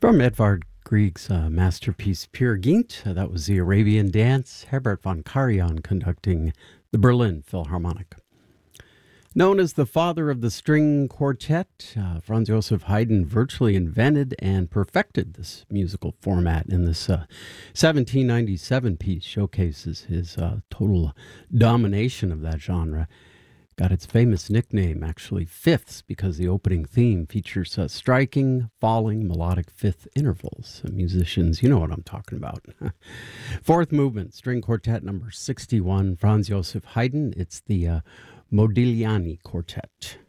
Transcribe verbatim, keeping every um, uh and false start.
From Edvard Grieg's uh, masterpiece Peer Gynt, uh, that was the Arabian Dance, Herbert von Karajan conducting the Berlin Philharmonic. Known as the father of the string quartet, uh, Franz Joseph Haydn virtually invented and perfected this musical format, and this uh, seventeen ninety-seven piece showcases his uh, total domination of that genre. Got its famous nickname, actually, Fifths, because the opening theme features uh, striking, falling, melodic fifth intervals. Uh, musicians, you know what I'm talking about. Fourth movement, string quartet number sixty-one, Franz Joseph Haydn. It's the uh, Modigliani Quartet.